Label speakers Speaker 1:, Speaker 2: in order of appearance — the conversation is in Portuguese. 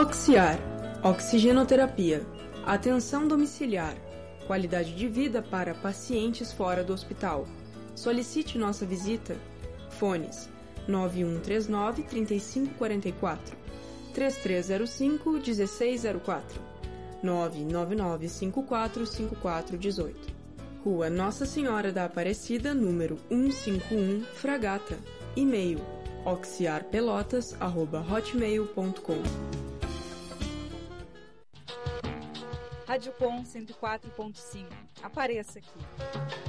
Speaker 1: Oxiar, oxigenoterapia, atenção domiciliar, qualidade de vida para pacientes fora do hospital. Solicite nossa visita. Fones 9139-3544, 3305-1604, 999545418. Rua Nossa Senhora da Aparecida, número 151, Fragata. E-mail oxiarpelotas@hotmail.com.
Speaker 2: Rádio Com 104.5. Apareça aqui.